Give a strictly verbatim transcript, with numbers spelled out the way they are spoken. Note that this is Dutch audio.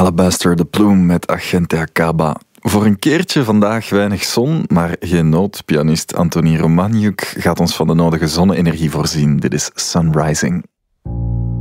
Alabaster de Plume met Agente Akaba. Voor een keertje vandaag weinig zon, maar geen nood. Pianist Antoni Romaniuk gaat ons van de nodige zonne-energie voorzien. Dit is Sunrising.